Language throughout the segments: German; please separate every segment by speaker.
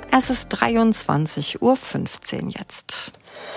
Speaker 1: Es ist 23:15 Uhr jetzt.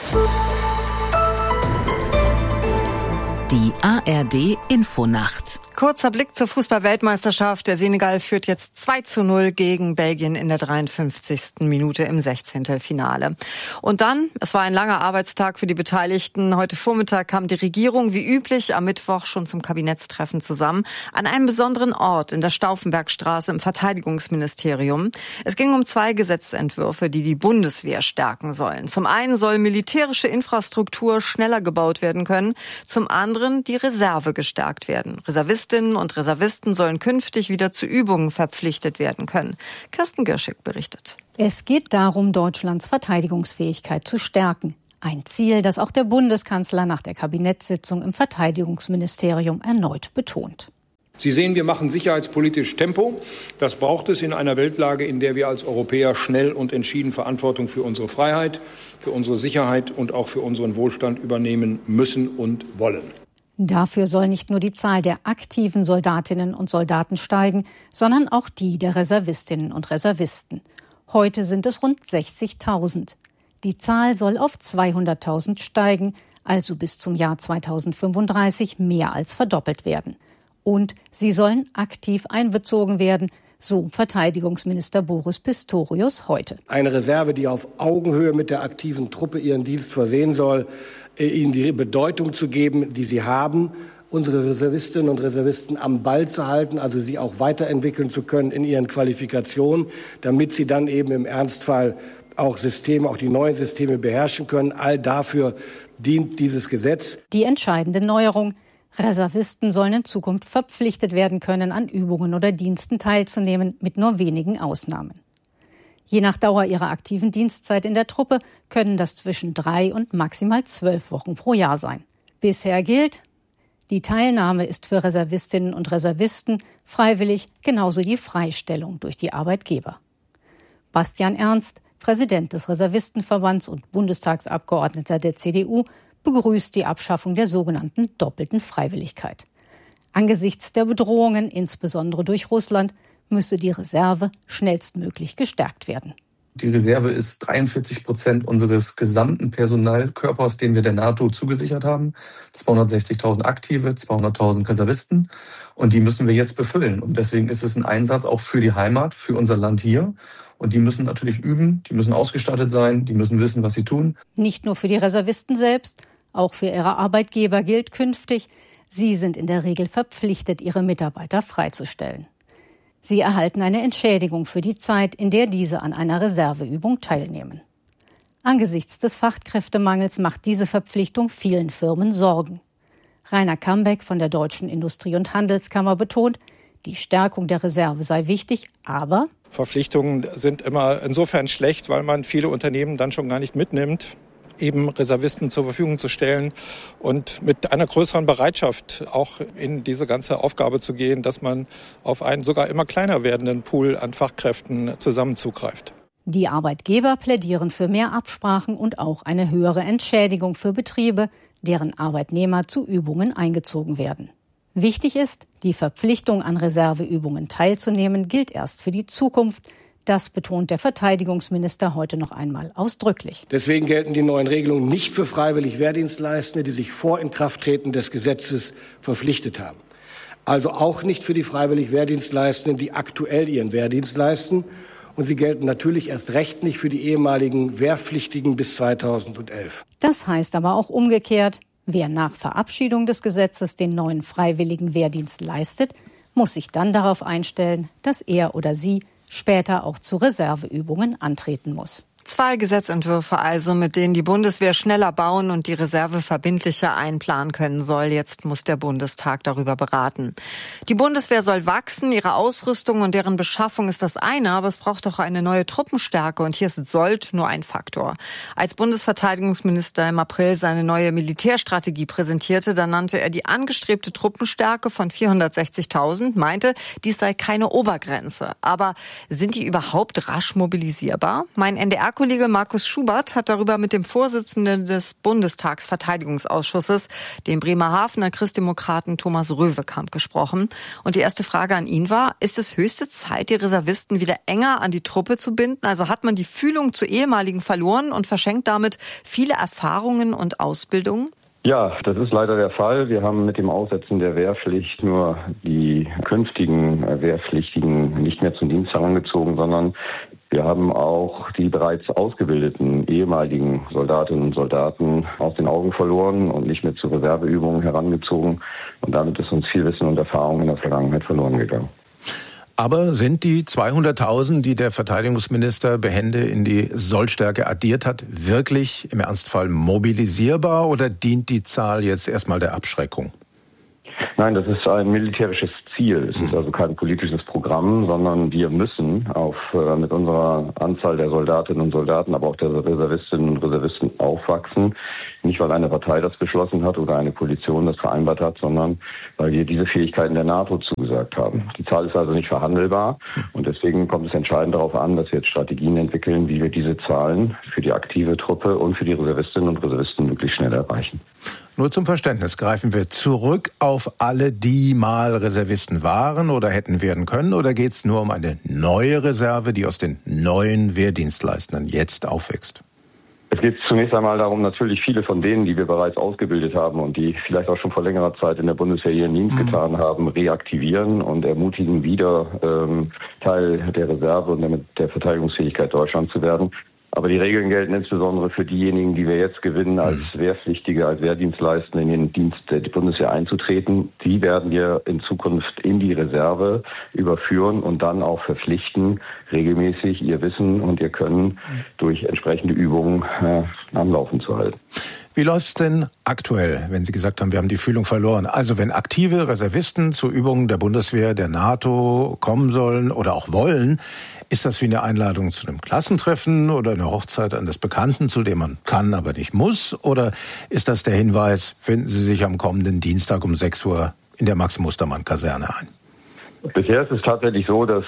Speaker 2: Die ARD-Infonacht.
Speaker 1: Kurzer Blick zur Fußball-Weltmeisterschaft. Der Senegal führt jetzt 2:0 gegen Belgien in der 53. Minute im 16. Finale. Und dann, es war ein langer Arbeitstag für die Beteiligten. Heute Vormittag kam die Regierung wie üblich am Mittwoch schon zum Kabinettstreffen zusammen an einem besonderen Ort in der Stauffenbergstraße im Verteidigungsministerium. Es ging um 2 Gesetzentwürfe, die die Bundeswehr stärken sollen. Zum einen soll militärische Infrastruktur schneller gebaut werden können, zum anderen die Reserve gestärkt werden. Reservistinnen und Reservisten sollen künftig wieder zu Übungen verpflichtet werden können. Kirsten Girschik berichtet.
Speaker 3: Es geht darum, Deutschlands Verteidigungsfähigkeit zu stärken. Ein Ziel, das auch der Bundeskanzler nach der Kabinettssitzung im Verteidigungsministerium erneut betont.
Speaker 4: Sie sehen, wir machen sicherheitspolitisch Tempo. Das braucht es in einer Weltlage, in der wir als Europäer schnell und entschieden Verantwortung für unsere Freiheit, für unsere Sicherheit und auch für unseren Wohlstand übernehmen müssen und wollen.
Speaker 3: Dafür soll nicht nur die Zahl der aktiven Soldatinnen und Soldaten steigen, sondern auch die der Reservistinnen und Reservisten. Heute sind es rund 60.000. Die Zahl soll auf 200.000 steigen, also bis zum Jahr 2035 mehr als verdoppelt werden. Und sie sollen aktiv einbezogen werden, so Verteidigungsminister Boris Pistorius heute.
Speaker 5: Eine Reserve, die auf Augenhöhe mit der aktiven Truppe ihren Dienst versehen soll, ihnen die Bedeutung zu geben, die sie haben, unsere Reservistinnen und Reservisten am Ball zu halten, also sie auch weiterentwickeln zu können in ihren Qualifikationen, damit sie dann eben im Ernstfall auch die neuen Systeme beherrschen können. All dafür dient dieses Gesetz.
Speaker 3: Die entscheidende Neuerung: Reservisten sollen in Zukunft verpflichtet werden können, an Übungen oder Diensten teilzunehmen, mit nur wenigen Ausnahmen. Je nach Dauer ihrer aktiven Dienstzeit in der Truppe können das zwischen 3 und maximal 12 Wochen pro Jahr sein. Bisher gilt: Die Teilnahme ist für Reservistinnen und Reservisten freiwillig, genauso die Freistellung durch die Arbeitgeber. Bastian Ernst, Präsident des Reservistenverbands und Bundestagsabgeordneter der CDU, begrüßt die Abschaffung der sogenannten doppelten Freiwilligkeit. Angesichts der Bedrohungen, insbesondere durch Russland, müsse die Reserve schnellstmöglich gestärkt werden.
Speaker 6: Die Reserve ist 43% unseres gesamten Personalkörpers, den wir der NATO zugesichert haben. 260.000 Aktive, 200.000 Reservisten. Und die müssen wir jetzt befüllen. Und deswegen ist es ein Einsatz auch für die Heimat, für unser Land hier. Und die müssen natürlich üben, die müssen ausgestattet sein, die müssen wissen, was sie tun.
Speaker 3: Nicht nur für die Reservisten selbst, auch für ihre Arbeitgeber gilt künftig: Sie sind in der Regel verpflichtet, ihre Mitarbeiter freizustellen. Sie erhalten eine Entschädigung für die Zeit, in der diese an einer Reserveübung teilnehmen. Angesichts des Fachkräftemangels macht diese Verpflichtung vielen Firmen Sorgen. Rainer Kambeck von der Deutschen Industrie- und Handelskammer betont, die Stärkung der Reserve sei wichtig, aber
Speaker 7: Verpflichtungen sind immer insofern schlecht, weil man viele Unternehmen dann schon gar nicht mitnimmt, eben Reservisten zur Verfügung zu stellen und mit einer größeren Bereitschaft auch in diese ganze Aufgabe zu gehen, dass man auf einen sogar immer kleiner werdenden Pool an Fachkräften zusammen zugreift.
Speaker 3: Die Arbeitgeber plädieren für mehr Absprachen und auch eine höhere Entschädigung für Betriebe, deren Arbeitnehmer zu Übungen eingezogen werden. Wichtig ist, die Verpflichtung, an Reserveübungen teilzunehmen, gilt erst für die Zukunft. Das betont der Verteidigungsminister heute noch einmal ausdrücklich.
Speaker 5: Deswegen gelten die neuen Regelungen nicht für freiwillig Wehrdienstleistende, die sich vor Inkrafttreten des Gesetzes verpflichtet haben. Also auch nicht für die freiwillig Wehrdienstleistenden, die aktuell ihren Wehrdienst leisten. Und sie gelten natürlich erst recht nicht für die ehemaligen Wehrpflichtigen bis 2011.
Speaker 3: Das heißt aber auch umgekehrt: Wer nach Verabschiedung des Gesetzes den neuen freiwilligen Wehrdienst leistet, muss sich dann darauf einstellen, dass er oder sie später auch zu Reserveübungen antreten muss.
Speaker 1: 2 Gesetzentwürfe also, mit denen die Bundeswehr schneller bauen und die Reserve verbindlicher einplanen können soll. Jetzt muss der Bundestag darüber beraten. Die Bundeswehr soll wachsen, ihre Ausrüstung und deren Beschaffung ist das eine, aber es braucht auch eine neue Truppenstärke und hier ist Sold nur ein Faktor. Als Bundesverteidigungsminister im April seine neue Militärstrategie präsentierte, dann nannte er die angestrebte Truppenstärke von 460.000, meinte, dies sei keine Obergrenze. Aber sind die überhaupt rasch mobilisierbar? Mein NDR DPA-Kollege Markus Schubert hat darüber mit dem Vorsitzenden des Bundestagsverteidigungsausschusses, dem Bremerhavener Christdemokraten Thomas Röwekamp, gesprochen. Und die erste Frage an ihn war, ist es höchste Zeit, die Reservisten wieder enger an die Truppe zu binden? Also hat man die Fühlung zu ehemaligen verloren und verschenkt damit viele Erfahrungen und Ausbildungen?
Speaker 8: Ja, das ist leider der Fall. Wir haben mit dem Aussetzen der Wehrpflicht nur die künftigen Wehrpflichtigen nicht mehr zum Dienst herangezogen, sondern wir haben auch die bereits ausgebildeten ehemaligen Soldatinnen und Soldaten aus den Augen verloren und nicht mehr zu Reserveübungen herangezogen. Und damit ist uns viel Wissen und Erfahrung in der Vergangenheit verloren gegangen.
Speaker 9: Aber sind die 200.000, die der Verteidigungsminister behende in die Sollstärke addiert hat, wirklich im Ernstfall mobilisierbar oder dient die Zahl jetzt erstmal der Abschreckung?
Speaker 8: Nein, das ist ein militärisches Ziel. Es ist also kein politisches Programm, sondern wir müssen mit unserer Anzahl der Soldatinnen und Soldaten, aber auch der Reservistinnen und Reservisten aufwachsen. Nicht, weil eine Partei das beschlossen hat oder eine Koalition das vereinbart hat, sondern weil wir diese Fähigkeiten der NATO zugesagt haben. Die Zahl ist also nicht verhandelbar und deswegen kommt es entscheidend darauf an, dass wir jetzt Strategien entwickeln, wie wir diese Zahlen für die aktive Truppe und für die Reservistinnen und Reservisten möglichst schnell erreichen.
Speaker 9: Nur zum Verständnis, greifen wir zurück auf alle, die mal Reservisten waren oder hätten werden können, oder geht es nur um eine neue Reserve, die aus den neuen Wehrdienstleistern jetzt aufwächst?
Speaker 8: Es geht zunächst einmal darum, natürlich viele von denen, die wir bereits ausgebildet haben und die vielleicht auch schon vor längerer Zeit in der Bundeswehr ihren Dienst getan haben, reaktivieren und ermutigen, wieder Teil der Reserve und damit der Verteidigungsfähigkeit Deutschlands zu werden. Aber die Regeln gelten insbesondere für diejenigen, die wir jetzt gewinnen, als Wehrpflichtige, als Wehrdienstleistende in den Dienst der Bundeswehr einzutreten. Die werden wir in Zukunft in die Reserve überführen und dann auch verpflichten, regelmäßig ihr Wissen und ihr Können durch entsprechende Übungen am Laufen zu halten.
Speaker 9: Wie läuft's denn aktuell, wenn Sie gesagt haben, wir haben die Fühlung verloren? Also wenn aktive Reservisten zu Übungen der Bundeswehr, der NATO kommen sollen oder auch wollen, ist das wie eine Einladung zu einem Klassentreffen oder eine Hochzeit eines Bekannten, zu dem man kann, aber nicht muss? Oder ist das der Hinweis, finden Sie sich am kommenden Dienstag um 6 Uhr in der Max-Mustermann-Kaserne ein?
Speaker 8: Bisher ist es tatsächlich so, dass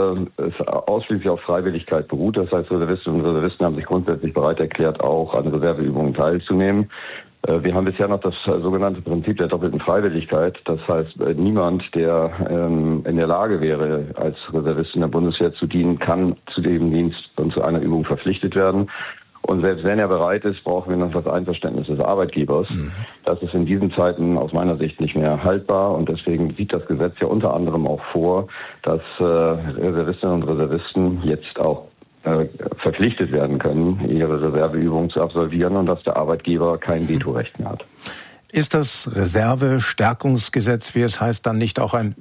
Speaker 8: es ausschließlich auf Freiwilligkeit beruht. Das heißt, Reservistinnen und Reservisten haben sich grundsätzlich bereit erklärt, auch an Reserveübungen teilzunehmen. Wir haben bisher noch das sogenannte Prinzip der doppelten Freiwilligkeit. Das heißt, niemand, der in der Lage wäre, als Reservist in der Bundeswehr zu dienen, kann zu dem Dienst und zu einer Übung verpflichtet werden. Und selbst wenn er bereit ist, brauchen wir noch das Einverständnis des Arbeitgebers. Das ist in diesen Zeiten aus meiner Sicht nicht mehr haltbar. Und deswegen sieht das Gesetz ja unter anderem auch vor, dass Reservistinnen und Reservisten jetzt auch verpflichtet werden können, ihre Reserveübungen zu absolvieren und dass der Arbeitgeber kein Vetorecht mehr hat.
Speaker 9: Ist das Reservestärkungsgesetz, wie es heißt, dann nicht auch ein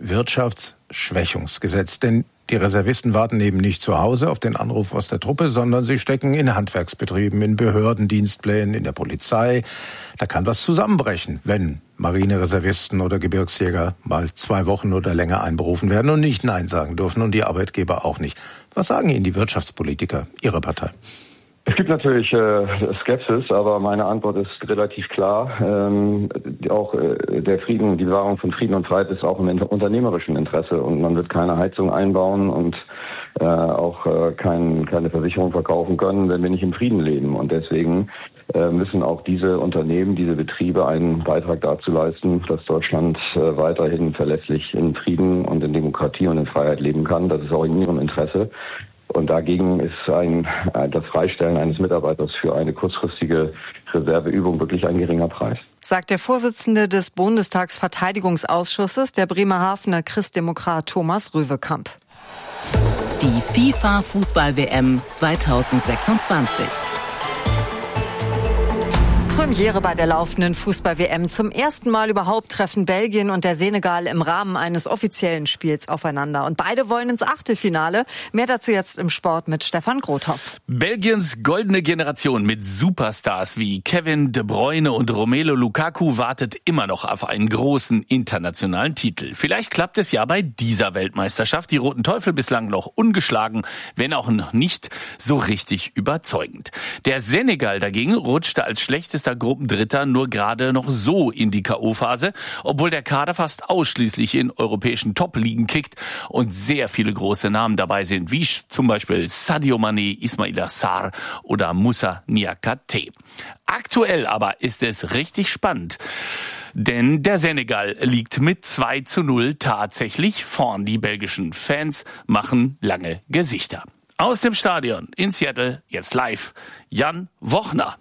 Speaker 9: Wirtschaftsschwächungsgesetz? Denn die Reservisten warten eben nicht zu Hause auf den Anruf aus der Truppe, sondern sie stecken in Handwerksbetrieben, in Behördendienstplänen, in der Polizei. Da kann was zusammenbrechen, wenn Marinereservisten oder Gebirgsjäger mal 2 Wochen oder länger einberufen werden und nicht Nein sagen dürfen und die Arbeitgeber auch nicht. Was sagen Ihnen die Wirtschaftspolitiker Ihrer Partei?
Speaker 8: Es gibt natürlich Skepsis, aber meine Antwort ist relativ klar. Auch der Frieden, die Bewahrung von Frieden und Freiheit ist auch im unternehmerischen Interesse und man wird keine Heizung einbauen und auch keine Versicherung verkaufen können, wenn wir nicht im Frieden leben. Und deswegen müssen auch diese Unternehmen, diese Betriebe einen Beitrag dazu leisten, dass Deutschland weiterhin verlässlich in Frieden und in Demokratie und in Freiheit leben kann. Das ist auch in ihrem Interesse. Und dagegen ist das Freistellen eines Mitarbeiters für eine kurzfristige Reserveübung wirklich ein geringer Preis.
Speaker 1: Sagt der Vorsitzende des Bundestagsverteidigungsausschusses, der Bremerhavener Christdemokrat Thomas Röwekamp.
Speaker 2: Die FIFA-Fußball-WM 2026.
Speaker 1: Premiere bei der laufenden Fußball-WM. Zum ersten Mal überhaupt treffen Belgien und der Senegal im Rahmen eines offiziellen Spiels aufeinander. Und beide wollen ins Achtelfinale. Mehr dazu jetzt im Sport mit Stefan Grothoff.
Speaker 10: Belgiens goldene Generation mit Superstars wie Kevin De Bruyne und Romelu Lukaku wartet immer noch auf einen großen internationalen Titel. Vielleicht klappt es ja bei dieser Weltmeisterschaft. Die Roten Teufel bislang noch ungeschlagen, wenn auch noch nicht so richtig überzeugend. Der Senegal dagegen rutschte als schlechteste bester Gruppendritter nur gerade noch so in die K.O.-Phase, obwohl der Kader fast ausschließlich in europäischen Top-Ligen kickt und sehr viele große Namen dabei sind, wie zum Beispiel Sadio Mané, Ismaila Sarr oder Moussa Niakhaté. Aktuell aber ist es richtig spannend. Denn der Senegal liegt mit 2:0 tatsächlich vorn. Die belgischen Fans machen lange Gesichter. Aus dem Stadion in Seattle, jetzt live, Jan Wochner.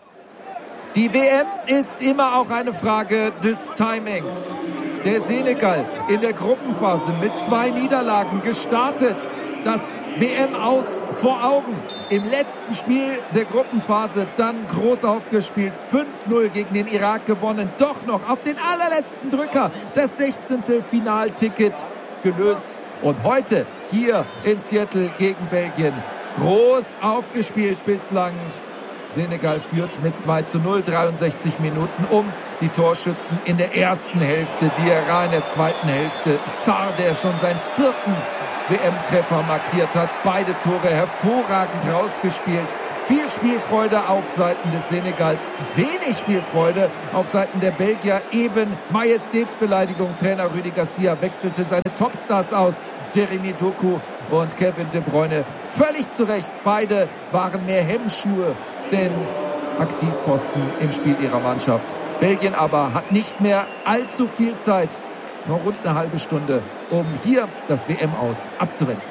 Speaker 11: Die WM ist immer auch eine Frage des Timings. Der Senegal in der Gruppenphase mit 2 Niederlagen gestartet. Das WM-Aus vor Augen. Im letzten Spiel der Gruppenphase dann groß aufgespielt. 5:0 gegen den Irak gewonnen. Doch noch auf den allerletzten Drücker das 16. Finalticket gelöst. Und heute hier in Seattle gegen Belgien. Groß aufgespielt bislang. Senegal führt mit 2:0, 63 Minuten die Torschützen in der ersten Hälfte. Diarra in der zweiten Hälfte. Sarr, der schon seinen 4. WM-Treffer markiert hat. Beide Tore hervorragend rausgespielt. Viel Spielfreude auf Seiten des Senegals. Wenig Spielfreude auf Seiten der Belgier. Eben Majestätsbeleidigung. Trainer Rudi Garcia wechselte seine Topstars aus. Jeremy Doku und Kevin De Bruyne. Völlig zu Recht. Beide waren mehr Hemmschuhe denn Aktivposten im Spiel ihrer Mannschaft. Belgien aber hat nicht mehr allzu viel Zeit. Nur rund eine halbe Stunde, um hier das WM-Aus abzuwenden.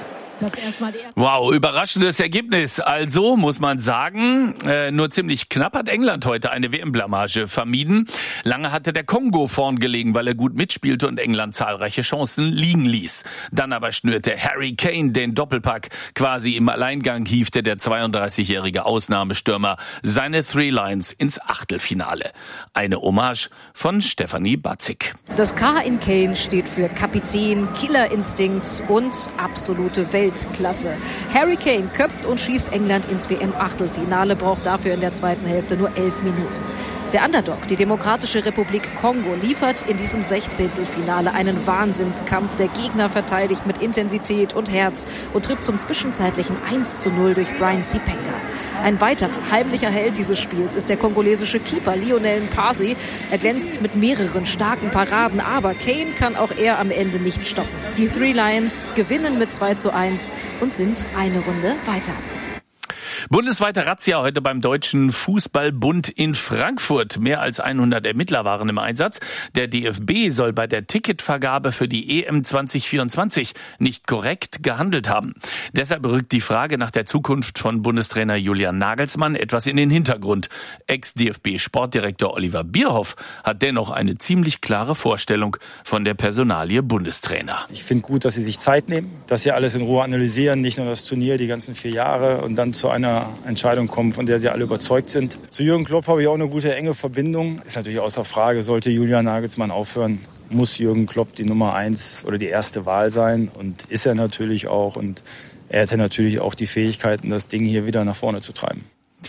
Speaker 10: Wow, überraschendes Ergebnis. Also muss man sagen, nur ziemlich knapp hat England heute eine WM-Blamage vermieden. Lange hatte der Kongo vorn gelegen, weil er gut mitspielte und England zahlreiche Chancen liegen ließ. Dann aber schnürte Harry Kane den Doppelpack. Quasi im Alleingang hiefte der 32-jährige Ausnahmestürmer seine Three Lions ins Achtelfinale. Eine Hommage von Stefanie Batzig.
Speaker 12: Das K in Kane steht für Kapitän, Killerinstinkt und absolute Weltklasse. Harry Kane köpft und schießt England ins WM-Achtelfinale, braucht dafür in der zweiten Hälfte nur 11 Minuten. Der Underdog, die Demokratische Republik Kongo, liefert in diesem 16. Finale einen Wahnsinnskampf. Der Gegner verteidigt mit Intensität und Herz und trifft zum zwischenzeitlichen 1:0 durch Brian Sipenga. Ein weiterer heimlicher Held dieses Spiels ist der kongolesische Keeper Lionel Mpasi. Er glänzt mit mehreren starken Paraden, aber Kane kann auch er am Ende nicht stoppen. Die Three Lions gewinnen mit 2:1 und sind eine Runde weiter.
Speaker 10: Bundesweite Razzia heute beim Deutschen Fußballbund in Frankfurt. Mehr als 100 Ermittler waren im Einsatz. Der DFB soll bei der Ticketvergabe für die EM 2024 nicht korrekt gehandelt haben. Deshalb rückt die Frage nach der Zukunft von Bundestrainer Julian Nagelsmann etwas in den Hintergrund. Ex-DFB-Sportdirektor Oliver Bierhoff hat dennoch eine ziemlich klare Vorstellung von der Personalie Bundestrainer.
Speaker 13: Ich finde gut, dass sie sich Zeit nehmen, dass sie alles in Ruhe analysieren, nicht nur das Turnier, die ganzen 4 Jahre und dann zu einer Entscheidung kommen, von der sie alle überzeugt sind. Zu Jürgen Klopp habe ich auch eine gute, enge Verbindung. Ist natürlich außer Frage, sollte Julian Nagelsmann aufhören, muss Jürgen Klopp die Nummer 1 oder die erste Wahl sein. Und ist er natürlich auch. Und er hätte natürlich auch die Fähigkeiten, das Ding hier wieder nach vorne zu treiben.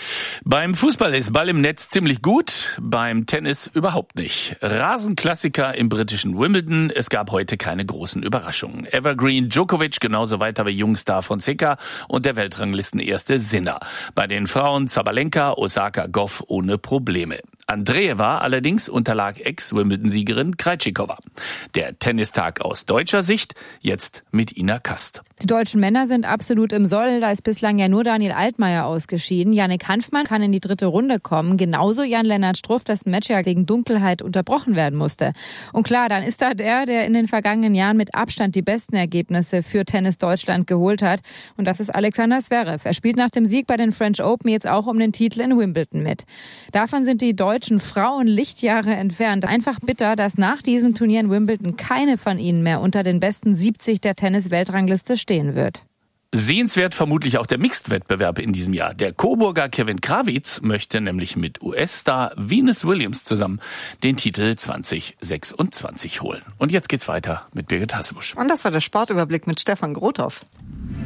Speaker 10: Beim Fußball ist Ball im Netz ziemlich gut, beim Tennis überhaupt nicht. Rasenklassiker im britischen Wimbledon, es gab heute keine großen Überraschungen. Evergreen Djokovic genauso weiter wie Jungstar Fonseca und der Weltranglistenerste Sinner. Bei den Frauen Sabalenka, Osaka, Goff ohne Probleme. Andreeva allerdings unterlag Ex-Wimbledon-Siegerin Krejcikova. Der Tennistag aus deutscher Sicht jetzt mit Ina Kast.
Speaker 14: Die deutschen Männer sind absolut im Soll. Da ist bislang ja nur Daniel Altmaier ausgeschieden. Jannik Hanfmann kann in die 3. Runde kommen. Genauso Jan-Lennart Struff, dessen Match ja wegen Dunkelheit unterbrochen werden musste. Und klar, dann ist da der in den vergangenen Jahren mit Abstand die besten Ergebnisse für Tennis Deutschland geholt hat. Und das ist Alexander Zverev. Er spielt nach dem Sieg bei den French Open jetzt auch um den Titel in Wimbledon mit. Davon sind die deutschen Frauen Lichtjahre entfernt. Einfach bitter, dass nach diesem Turnier in Wimbledon keine von ihnen mehr unter den besten 70 der Tennis-Weltrangliste stehen wird.
Speaker 10: Sehenswert vermutlich auch der Mixed-Wettbewerb in diesem Jahr. Der Coburger Kevin Krawitz möchte nämlich mit US-Star Venus Williams zusammen den Titel 2026 holen. Und jetzt geht's weiter mit Birgit Hassebusch.
Speaker 1: Und das war der Sportüberblick mit Stefan Grothoff.